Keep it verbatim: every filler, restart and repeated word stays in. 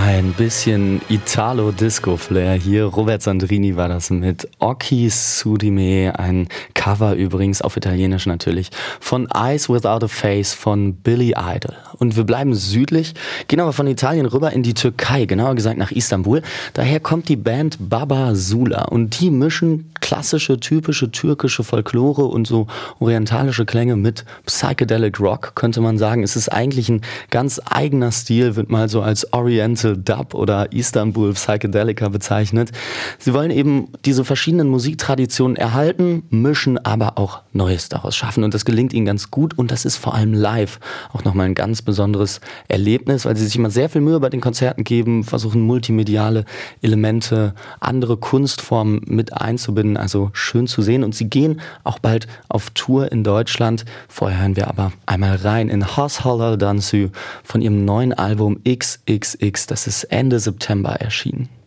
Ein bisschen Italo-Disco-Flair hier. Robert Sandrini war das mit Occhi su di me, ein Cover übrigens auf Italienisch natürlich, von Eyes Without a Face von Billy Idol. Und wir bleiben südlich, gehen aber von Italien rüber in die Türkei, genauer gesagt nach Istanbul. Daher kommt die Band Baba Sula und die mischen klassische, typische türkische Folklore und so orientalische Klänge mit Psychedelic Rock, könnte man sagen. Es ist eigentlich ein ganz eigener Stil, wird mal so als Oriental Dub oder Istanbul Psychedelica bezeichnet. Sie wollen eben diese verschiedenen Musiktraditionen erhalten, mischen, aber auch Neues daraus schaffen. Und das gelingt ihnen ganz gut und das ist vor allem live auch nochmal ein ganz besonderes Erlebnis, weil sie sich immer sehr viel Mühe bei den Konzerten geben, versuchen multimediale Elemente, andere Kunstformen mit einzubinden. Also schön zu sehen. Und sie gehen auch bald auf Tour in Deutschland. Vorher hören wir aber einmal rein in Has Halal Dansu von ihrem neuen Album X X X. Das ist Ende September erschienen.